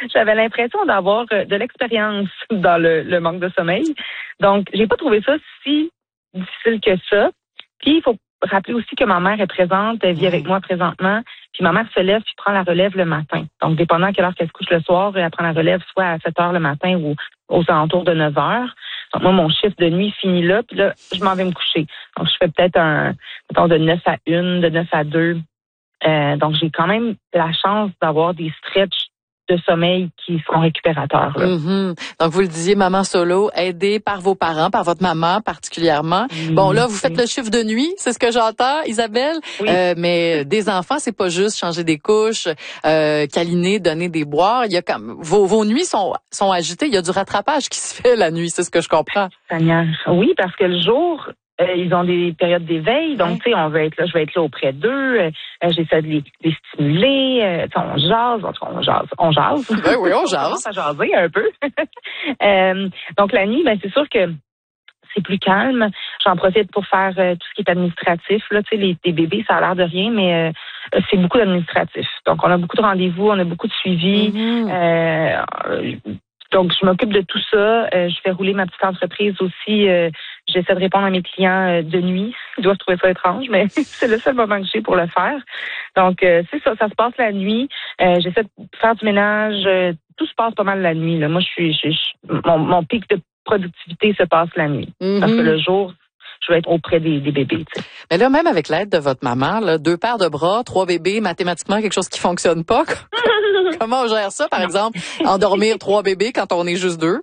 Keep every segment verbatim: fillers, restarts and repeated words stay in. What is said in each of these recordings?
j'avais l'impression d'avoir de l'expérience dans le, le manque de sommeil. Donc, j'ai pas trouvé ça si difficile que ça. Puis, il faut rappeler aussi que ma mère est présente, elle vit avec moi présentement. Puis, ma mère se lève puis prend la relève le matin. Donc, dépendant à quelle heure qu'elle se couche le soir, elle prend la relève soit à sept heures le matin ou aux alentours de neuf heures. Donc, moi, mon chiffre de nuit finit là, puis là, je m'en vais me coucher. Donc, je fais peut-être un, mettons, de neuf à une, de neuf à deux. Euh, donc, j'ai quand même la chance d'avoir des stretches de sommeil qui sont récupérateurs. Là. Mm-hmm. Donc, vous le disiez, maman solo, aidée par vos parents, par votre maman particulièrement. Mm-hmm. Bon, là, vous faites le chiffre de nuit, c'est ce que j'entends, Isabelle. Oui. Euh, mais des enfants, c'est pas juste changer des couches, euh, câliner, donner des boires. Il y a comme vos, vos nuits sont sont agitées. Il y a du rattrapage qui se fait la nuit, c'est ce que je comprends. Seigneur. Oui, parce que le jour, Euh, ils ont des périodes d'éveil, donc oui. tu sais, on veut être là, je vais être là auprès d'eux. Euh, j'essaie de les, les stimuler. Euh, on jase, on jase, on jase. Ben oui, on jase. On commence à jaser un peu. euh, donc la nuit, ben c'est sûr que c'est plus calme. J'en profite pour faire euh, tout ce qui est administratif. Là, tu sais, les, les bébés, ça a l'air de rien, mais euh, c'est beaucoup d'administratif. Donc on a beaucoup de rendez-vous, on a beaucoup de suivi. Mm-hmm. Euh, Donc, je m'occupe de tout ça. Euh, je fais rouler ma petite entreprise aussi. Euh, j'essaie de répondre à mes clients euh, de nuit. Ils doivent trouver ça étrange, mais c'est le seul moment que j'ai pour le faire. Donc, euh, c'est ça. Ça se passe la nuit. Euh, j'essaie de faire du ménage. Euh, tout se passe pas mal la nuit. Là. Moi, je suis, je, je, mon, mon pic de productivité se passe la nuit. Mm-hmm. Parce que le jour, je vais être auprès des, des bébés. Tu sais. Mais là, même avec l'aide de votre maman, là, deux paires de bras, trois bébés, mathématiquement, quelque chose qui fonctionne pas. Comment on gère ça, par non. exemple, endormir trois bébés quand on est juste deux?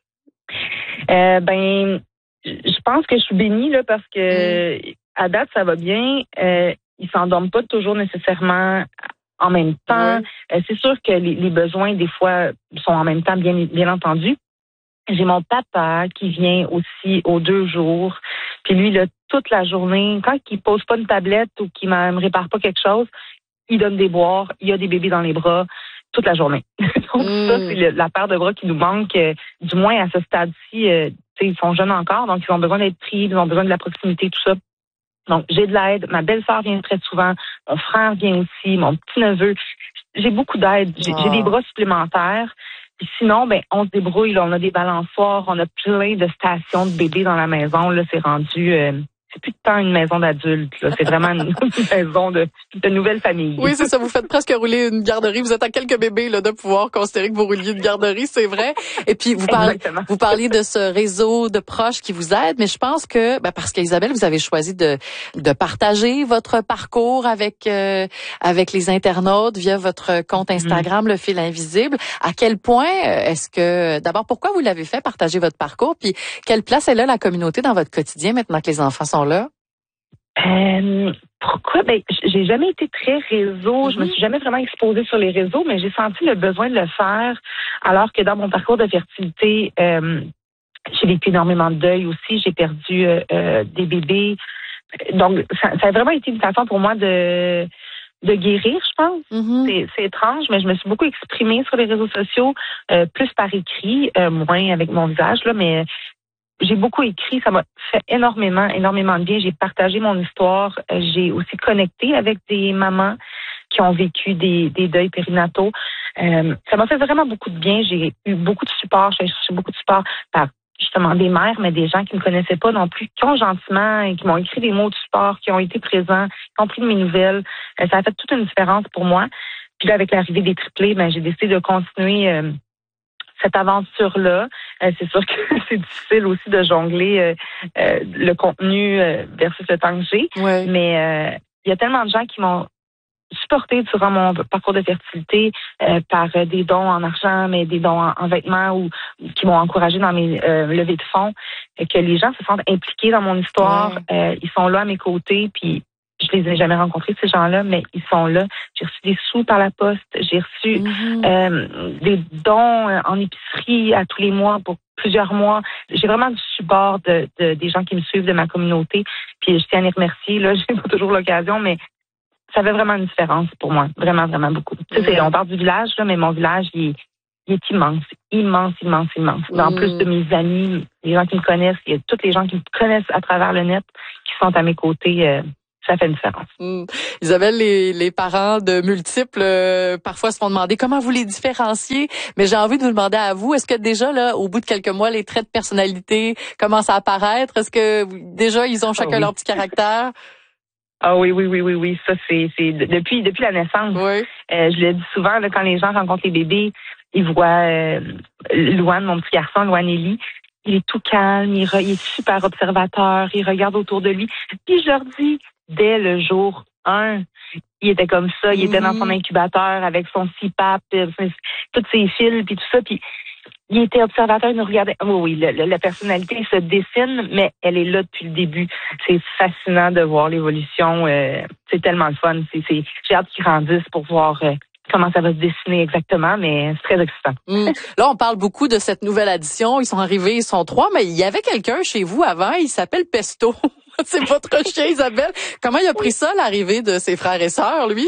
Euh, ben, je pense que je suis bénie là parce que mm. à date, ça va bien. Euh, ils s'endorment pas toujours nécessairement en même temps. Mm. Euh, c'est sûr que les, les besoins, des fois, sont en même temps, bien, bien entendu. J'ai mon papa qui vient aussi aux deux jours. Puis lui, là, toute la journée, quand il pose pas une tablette ou qu'il ne me répare pas quelque chose, il donne des boires, il y a des bébés dans les bras toute la journée. Donc mm. ça, c'est le, la paire de bras qui nous manque, euh, du moins à ce stade-ci. Euh, ils sont jeunes encore, donc ils ont besoin d'être pris, ils ont besoin de la proximité, tout ça. Donc, j'ai de l'aide. Ma belle-sœur vient très souvent. Mon frère vient aussi, mon petit-neveu. J'ai beaucoup d'aide. J'ai, oh. j'ai des bras supplémentaires. Puis sinon, ben, on se débrouille. Là. On a des balançoires, on a plein de stations de bébés dans la maison. Là, c'est rendu... Euh, c'est plus tant une maison d'adultes. Là. C'est vraiment une maison de, de nouvelle famille. Oui, c'est ça. Vous faites presque rouler une garderie. Vous êtes à quelques bébés là, de pouvoir considérer que vous rouliez une garderie, c'est vrai. Et puis, vous parlez, vous parliez de ce réseau de proches qui vous aident, mais je pense que, ben, parce qu'Isabelle, vous avez choisi de, de partager votre parcours avec, euh, avec les internautes via votre compte Instagram, mmh. Le Fil Invisible. À quel point est-ce que, d'abord, pourquoi vous l'avez fait, partager votre parcours? Puis, quelle place elle a la communauté dans votre quotidien maintenant que les enfants sont là? Euh, pourquoi? Ben, j'ai jamais été très réseau. Mm-hmm. Je me suis jamais vraiment exposée sur les réseaux, mais j'ai senti le besoin de le faire. Alors que dans mon parcours de fertilité, euh, j'ai vécu énormément de deuil aussi. J'ai perdu euh, euh, des bébés. Donc, ça, ça a vraiment été une façon pour moi de de guérir, je pense. Mm-hmm. C'est, c'est étrange, mais je me suis beaucoup exprimée sur les réseaux sociaux, euh, plus par écrit, euh, moins avec mon visage, là, mais j'ai beaucoup écrit, ça m'a fait énormément, énormément de bien. J'ai partagé mon histoire. J'ai aussi connecté avec des mamans qui ont vécu des, des deuils périnataux. Euh, ça m'a fait vraiment beaucoup de bien. J'ai eu beaucoup de support. J'ai reçu beaucoup de support par justement des mères, mais des gens qui ne me connaissaient pas non plus, qui ont gentiment et qui m'ont écrit des mots de support, qui ont été présents, qui ont pris de mes nouvelles. Euh, ça a fait toute une différence pour moi. Puis là, avec l'arrivée des triplés, ben, j'ai décidé de continuer euh, cette aventure-là. Euh, c'est sûr que c'est difficile aussi de jongler euh, euh, le contenu euh, versus le temps que j'ai. Ouais. Mais euh, il y a tellement de gens qui m'ont supporté durant mon parcours de fertilité euh, par euh, des dons en argent, mais des dons en, en vêtements ou qui m'ont encouragé dans mes euh, levées de fonds, euh, que les gens se sentent impliqués dans mon histoire. Ouais. Euh, ils sont là à mes côtés, puis je les ai jamais rencontrés, ces gens-là, mais ils sont là. J'ai reçu des sous par la poste. J'ai reçu mm-hmm. euh, des dons en épicerie à tous les mois pour plusieurs mois. J'ai vraiment du support de, de des gens qui me suivent, de ma communauté. Puis je tiens à les remercier. Là, j'ai pas toujours l'occasion, mais ça fait vraiment une différence pour moi. Vraiment, vraiment beaucoup. Mm-hmm. Tu sais, on parle du village, là, mais mon village, il est, il est immense. Immense, immense, immense. Mm-hmm. En plus de mes amis, les gens qui me connaissent, il y a tous les gens qui me connaissent à travers le net qui sont à mes côtés. Euh, ça fait une différence. Mmh. Isabelle, les, les parents de multiples, euh, parfois se font demander comment vous les différenciez, mais j'ai envie de vous demander à vous, est-ce que déjà, là, au bout de quelques mois, les traits de personnalité commencent à apparaître? Est-ce que déjà, ils ont chacun oh oui. leur petit caractère? Ah oui, oui, oui, oui, oui. Ça, c'est, c'est depuis, depuis la naissance. Oui. Euh, je le dis souvent, là, quand les gens rencontrent les bébés, ils voient euh, Louane, mon petit garçon, Louane Élie. Il est tout calme, il, re, il est super observateur, il regarde autour de lui. Puis je leur dis, dès le jour un, il était comme ça, il mmh. était dans son incubateur avec son C PAP, toutes ses fils, puis tout ça. Puis il était observateur, il nous regardait. Oh oui, le, le, la personnalité se dessine, mais elle est là depuis le début. C'est fascinant de voir l'évolution. Euh, c'est tellement le fun. C'est, c'est, j'ai hâte qu'ils grandissent pour voir euh, comment ça va se dessiner exactement, mais c'est très excitant. Mmh. Là, on parle beaucoup de cette nouvelle addition. Ils sont arrivés, ils sont trois, mais il y avait quelqu'un chez vous avant, il s'appelle Pesto. C'est votre chien, Isabelle. Comment il a pris ça, l'arrivée de ses frères et sœurs, lui?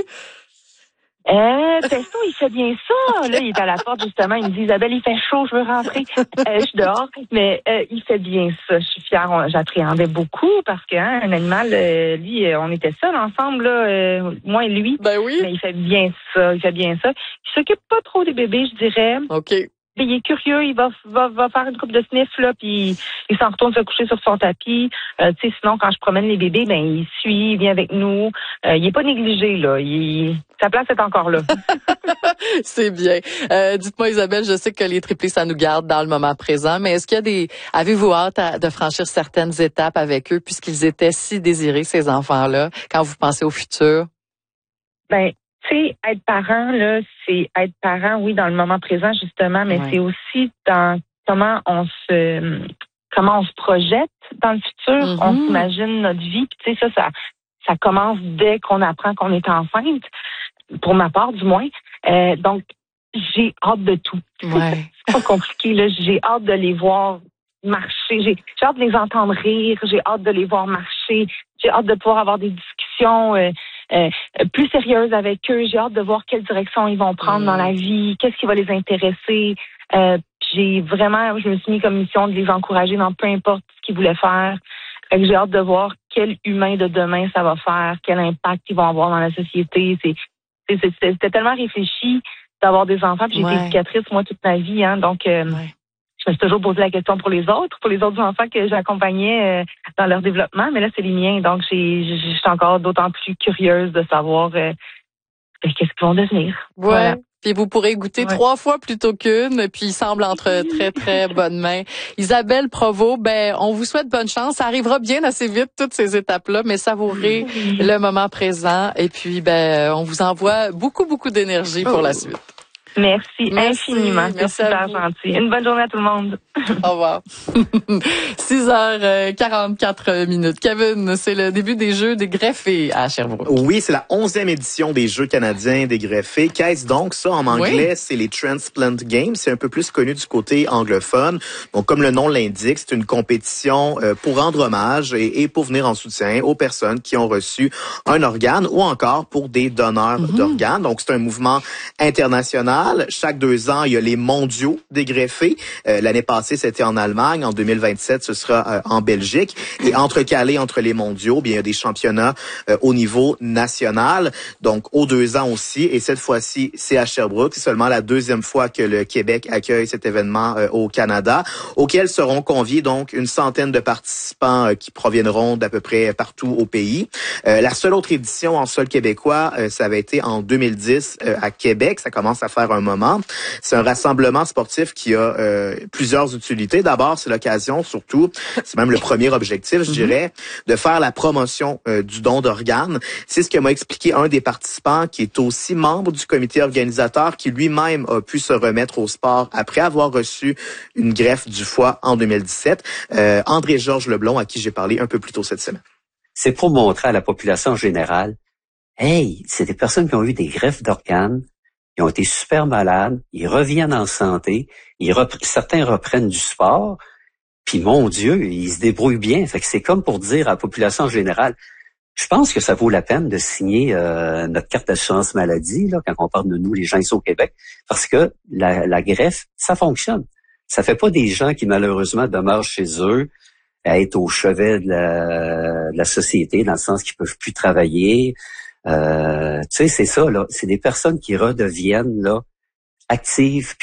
Euh, Pesto, il fait bien ça. Là, il est à la porte, justement. Il me dit, Isabelle, il fait chaud, je veux rentrer. Euh, je suis dehors. Mais euh, il fait bien ça. Je suis fière. On, j'appréhendais beaucoup parce que hein, un animal, euh, lui, on était seuls ensemble, là, euh, moi et lui. Ben oui. Mais il fait bien ça. Il fait bien ça. Il s'occupe pas trop des bébés, je dirais. OK. Il est curieux, il va, va, va faire une coupe de sniff, là, puis il s'en retourne se coucher sur son tapis. Euh, tu sais, sinon, quand je promène les bébés, ben, il suit, il vient avec nous. Euh, il est pas négligé, là. Il, sa place est encore là. C'est bien. Euh, dites-moi, Isabelle, je sais que les triplés, ça nous garde dans le moment présent, mais est-ce qu'il y a des, avez-vous hâte à, de franchir certaines étapes avec eux, puisqu'ils étaient si désirés, ces enfants-là, quand vous pensez au futur? Ben, tu sais, être parent, là, c'est être parent, oui, dans le moment présent, justement, mais ouais. c'est aussi dans comment on se comment on se projette dans le futur, mm-hmm. on s'imagine notre vie. Puis tu sais, ça, ça, ça commence dès qu'on apprend qu'on est enceinte, pour ma part, du moins. Euh, donc, j'ai hâte de tout. Ouais. C'est pas compliqué, là. J'ai hâte de les voir marcher. J'ai, j'ai hâte de les entendre rire. J'ai hâte de les voir marcher. J'ai hâte de pouvoir avoir des discussions euh, Euh, plus sérieuses avec eux. J'ai hâte de voir quelle direction ils vont prendre mmh. dans la vie, qu'est-ce qui va les intéresser. Euh, j'ai vraiment, je me suis mis comme mission de les encourager dans peu importe ce qu'ils voulaient faire. Fait que j'ai hâte de voir quel humain de demain ça va faire, quel impact ils vont avoir dans la société. C'est, c'est, c'est, c'était tellement réfléchi d'avoir des enfants. Puis j'ai ouais. été éducatrice, moi, toute ma vie. Hein, donc, euh, ouais. je me suis toujours posé la question pour les autres, pour les autres enfants que j'accompagnais euh, dans leur développement, mais là, c'est les miens. Donc, j'ai, je suis encore d'autant plus curieuse de savoir euh, qu'est-ce qu'ils vont devenir. Ouais. Voilà. Puis vous pourrez goûter ouais. trois fois plutôt qu'une, puis il semble entre très, très bonnes mains. Isabelle Provost, ben, on vous souhaite bonne chance. Ça arrivera bien assez vite, toutes ces étapes-là, mais savourez oui. le moment présent. Et puis, ben, on vous envoie beaucoup, beaucoup d'énergie oh. pour la suite. Merci, Merci infiniment. C'est Merci super gentil. Une bonne journée à tout le monde. Au revoir. six heures quarante-quatre minutes. Kevin, c'est le début des Jeux des greffés à Sherbrooke. Oui, c'est la onzième édition des Jeux canadiens des greffés. Qu'est-ce donc ça en anglais? Oui. C'est les Transplant Games. C'est un peu plus connu du côté anglophone. Donc, comme le nom l'indique, c'est une compétition pour rendre hommage et, et pour venir en soutien aux personnes qui ont reçu un organe ou encore pour des donneurs mm-hmm. d'organes. Donc, c'est un mouvement international. Chaque deux ans, il y a les mondiaux des greffés. Euh, l'année passée, c'était en Allemagne. En deux mille vingt-sept, ce sera euh, en Belgique. Et entrecalé entre les mondiaux, bien, il y a des championnats euh, au niveau national. Donc, aux deux ans aussi. Et cette fois-ci, c'est à Sherbrooke. C'est seulement la deuxième fois que le Québec accueille cet événement euh, au Canada, auquel seront conviés donc une centaine de participants euh, qui proviendront d'à peu près partout au pays. Euh, la seule autre édition en sol québécois, euh, ça avait été en deux mille dix euh, à Québec. Ça commence à faire un moment. C'est un rassemblement sportif qui a euh, plusieurs utilités. D'abord, c'est l'occasion, surtout, c'est même le premier objectif, je dirais, de faire la promotion euh, du don d'organes. C'est ce que m'a expliqué un des participants qui est aussi membre du comité organisateur, qui lui-même a pu se remettre au sport après avoir reçu une greffe du foie en deux mille dix-sept. Euh, André-Georges Leblond, à qui j'ai parlé un peu plus tôt cette semaine. C'est pour montrer à la population en général, hey, c'est des personnes qui ont eu des greffes d'organes, ils ont été super malades, ils reviennent en santé, ils repre- certains reprennent du sport, puis mon Dieu, ils se débrouillent bien. Fait que c'est comme pour dire à la population en général, je pense que ça vaut la peine de signer euh, notre carte d'assurance maladie là, quand on parle de nous, les gens ici au Québec, parce que la, la greffe, ça fonctionne. Ça fait pas des gens qui malheureusement demeurent chez eux à être au chevet de la, de la société, dans le sens qu'ils peuvent plus travailler. Euh, tu sais, c'est ça, là. C'est des personnes qui redeviennent là actives